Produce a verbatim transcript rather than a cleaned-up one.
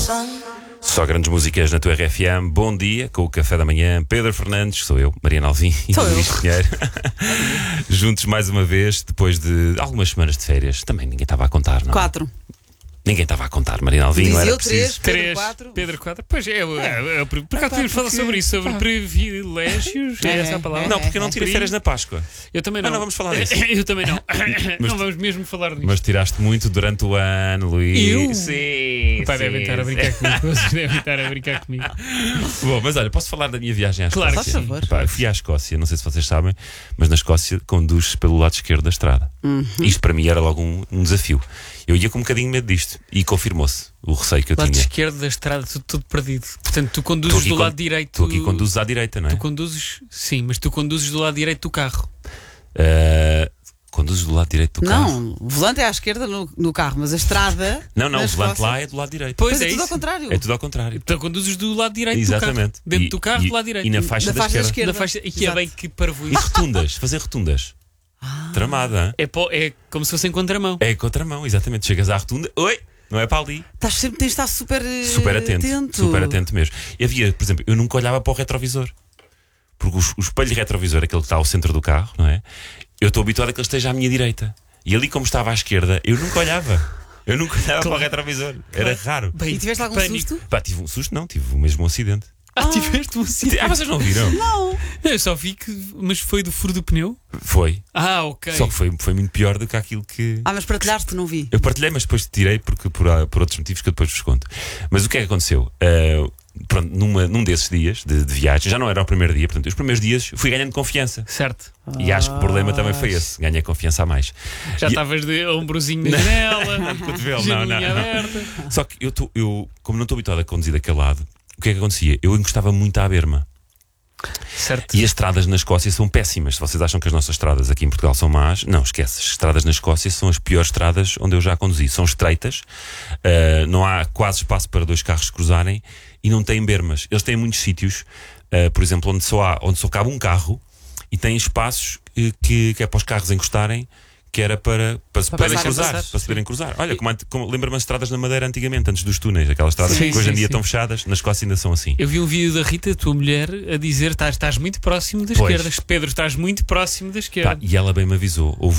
Só grandes músicas na tua R F M. Bom dia, com o Café da Manhã. Pedro Fernandes, sou eu, Mariana Alvim e Luís Pinheiro. Juntos mais uma vez, depois de algumas semanas de férias. Também ninguém estava a contar, não? Quatro. Ninguém estava a contar, Mariana Alvim, não era eu preciso. três, Pedro Três, quatro. Pedro quatro. Pois é, eu, é. eu, por acaso pá, podíamos falar porque- sobre isso, sobre pá. privilégios. É, É, essa a palavra? Não, porque eu não tirei férias na Páscoa. Eu também não. Ah, não vamos falar disso. Eu também não. Mas- não vamos mesmo falar disso. Mas tiraste muito durante o ano, Luís. Eu? Sim. Pai, sim, devem estar a sim. brincar comigo. Vocês devem estar a brincar comigo. Bom, mas olha, posso falar da minha viagem à Claro Escócia? que sim. Faz favor. Pá, eu fui à Escócia, não sei se vocês sabem, mas na Escócia conduz-se pelo lado esquerdo da estrada. Isto para mim era logo um, um desafio. Eu ia com um bocadinho de medo disto e confirmou-se o receio que eu Lado tinha. esquerdo da estrada, tudo, tudo perdido. Portanto, tu Tu conduzes aqui do con- lado direito. Tu aqui conduzes à direita, não é? Tu conduzes, sim, mas tu conduzes do lado direito do carro. Uh, conduzes do lado direito do carro? Não, o volante é à esquerda no, no carro, mas a estrada. Não, não, na o volante Escócia- lá é do lado direito. Pois Pois é, é tudo ao isso. contrário. É tudo ao contrário. Então conduzes do lado direito Exatamente. do carro. Dentro E- do carro, e, do lado direito. E na faixa Na da faixa da esquerda. esquerda. Na faixa, e que é Exato. bem que parvo E isso. rotundas, fazer rotundas. Tramada, hein? É, pó- é como se fosse em contramão. É contramão, exatamente. Chegas à rotunda, oi, não é para ali. Estás sempre, tens de estar super, eh, Super atento, atento. super atento mesmo. E havia, por exemplo, eu nunca olhava para o retrovisor. Porque o, o espelho retrovisor, aquele que está ao centro do carro, não é? Eu estou habituado a que ele esteja à minha direita. E ali, como estava à esquerda, eu nunca olhava. Eu nunca olhava para o retrovisor. Era raro. Bem, E tiveste algum pânico. susto? Pá, tive um susto, não, tive o mesmo acidente. Ah, tiveste um acidente. Ah, vocês não viram? Não. Eu só vi que. Mas foi do furo do pneu? Foi. Ah, ok. Só que foi, foi muito pior do que aquilo que. Ah, mas partilhaste, não vi. Eu partilhei, mas depois tirei porque, por, ah, por outros motivos que eu depois vos conto. Mas o que é que aconteceu? Ah, pronto, numa, num desses dias de, de viagem, já não era o primeiro dia, portanto, os primeiros dias fui ganhando confiança. Certo. E acho que o problema também foi esse, ganhei confiança a mais. Já E- estavas de ombrozinho na janela, cotovelo, não, não. janelinha aberta. Só que eu, tô, eu, como não estou habituado a conduzir daquele lado, o que é que acontecia? Eu encostava muito à berma. Certo. E as estradas na Escócia são péssimas. Se vocês acham que as nossas estradas aqui em Portugal são más, não, esquece. As estradas na Escócia são as piores estradas onde eu já conduzi. São estreitas, uh, não há quase espaço para dois carros cruzarem e não têm bermas. Eles têm muitos sítios, uh, por exemplo, onde só, há, onde só cabe um carro e têm espaços uh, que, que é para os carros encostarem, que era para, para se Para poderem passar, cruzar. passar, Para se poderem cruzar. Olha, como, ante- como, lembra-me as estradas na Madeira antigamente, antes dos túneis, aquelas estradas Sim, que hoje em sim, dia sim. estão fechadas, na Escócia ainda são assim. Eu vi um vídeo da Rita, a tua mulher, a dizer: estás, estás muito próximo da Pois. esquerda. Pedro, estás muito próximo da Pá, esquerda. e ela bem me avisou. Houve